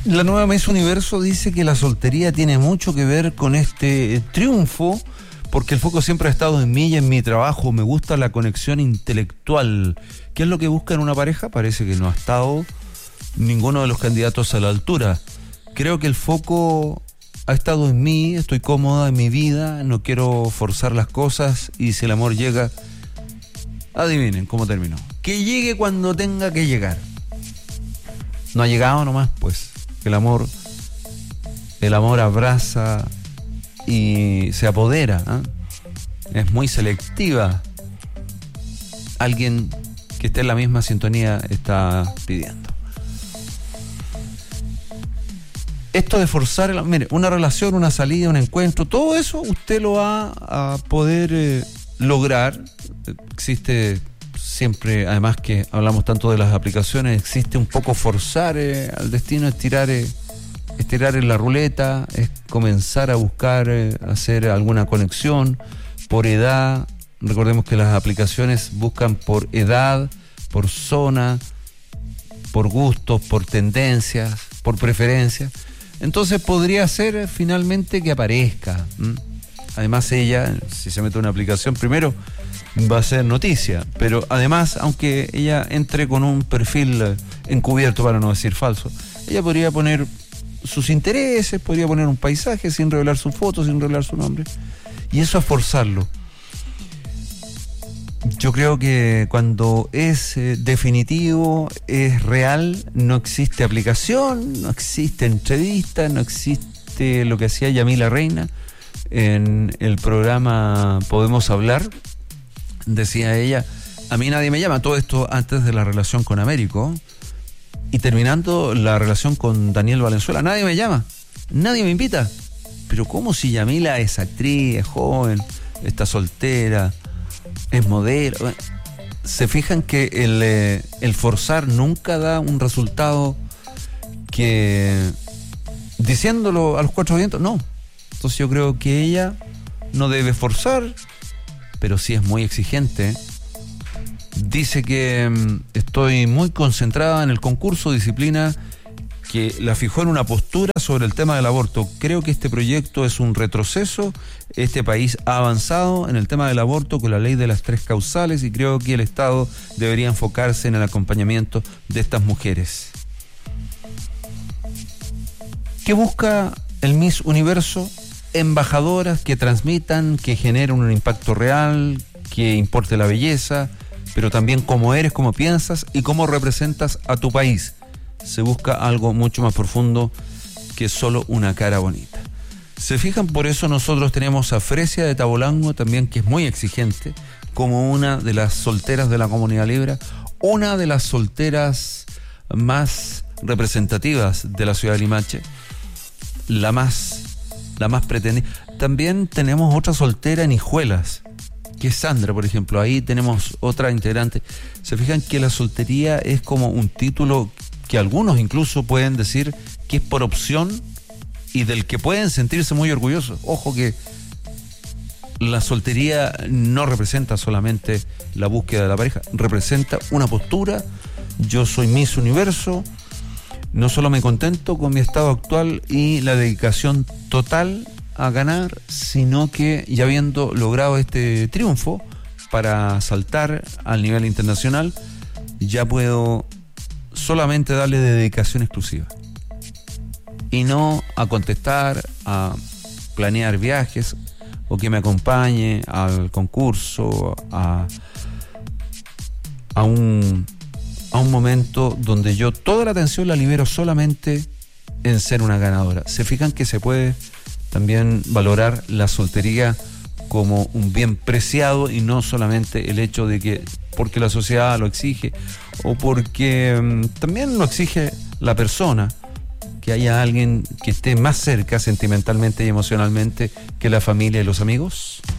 La nueva Miss Universo dice que la soltería tiene mucho que ver con este triunfo, porque el foco siempre ha estado en mí y en mi trabajo. Me gusta la conexión intelectual. ¿Qué es lo que busca en una pareja? Parece que no ha estado ninguno de los candidatos a la altura. Creo que el foco ha estado en mí, estoy cómoda en mi vida, no quiero forzar las cosas y si el amor llega, adivinen cómo terminó. Que llegue cuando tenga que llegar. No ha llegado nomás, pues. El amor abraza y se apodera, ¿eh? Es muy selectiva. Alguien que esté en la misma sintonía está pidiendo. Esto de forzar, mire, una relación, una salida, un encuentro, todo eso usted lo va a poder lograr. Existe siempre, además que hablamos tanto de las aplicaciones, existe un poco forzar al destino, estirar en la ruleta, es comenzar a buscar hacer alguna conexión por edad. Recordemos que las aplicaciones buscan por edad, por zona, por gustos, por tendencias, por preferencias. Entonces podría ser finalmente que aparezca. Además ella, si se mete en una aplicación, primero va a ser noticia, pero además, aunque ella entre con un perfil encubierto, para no decir falso, ella podría poner sus intereses, podría poner un paisaje sin revelar su foto, sin revelar su nombre, y eso es forzarlo. Yo creo que cuando es definitivo, es real, no existe aplicación, no existe entrevista, no existe lo que hacía Yamila Reina en el programa Podemos Hablar. Decía ella, a mí nadie me llama. Todo esto antes de la relación con Américo y terminando la relación con Daniel Valenzuela. Nadie me llama, nadie me invita. Pero ¿cómo si Yamila es actriz, es joven, está soltera, es modelo? Se fijan que el forzar nunca da un resultado que diciéndolo a los cuatro vientos, no. Entonces yo creo que ella no debe forzar, pero sí es muy exigente. Dice que estoy muy concentrada en el concurso, disciplina que la fijó en una postura sobre el tema del aborto. Creo que este proyecto es un retroceso. Este país ha avanzado en el tema del aborto con la ley de las 3 causales y creo que el Estado debería enfocarse en el acompañamiento de estas mujeres. ¿Qué busca el Miss Universo? Embajadoras que transmitan, que generen un impacto real, que importe la belleza, pero también cómo eres, cómo piensas y cómo representas a tu país. Se busca algo mucho más profundo que solo una cara bonita. Se fijan, por eso nosotros tenemos a Fresia de Tabolango también, que es muy exigente, como una de las solteras de la Comunidad Libre, una de las solteras más representativas de la ciudad de Limache, la más pretendida. También tenemos otra soltera en Hijuelas, que es Sandra, por ejemplo. Ahí tenemos otra integrante. Se fijan que la soltería es como un título que algunos incluso pueden decir que es por opción y del que pueden sentirse muy orgullosos. Ojo que la soltería no representa solamente la búsqueda de la pareja, representa una postura. Yo soy Miss Universo, no solo me contento con mi estado actual y la dedicación total a ganar, sino que ya habiendo logrado este triunfo para saltar al nivel internacional, ya puedo solamente darle dedicación exclusiva y no a contestar, a planear viajes o que me acompañe al concurso, a un momento donde yo toda la atención la libero solamente en ser una ganadora. Se fijan que se puede también valorar la soltería como un bien preciado y no solamente el hecho de que porque la sociedad lo exige o porque también lo exige la persona, que haya alguien que esté más cerca sentimentalmente y emocionalmente que la familia y los amigos.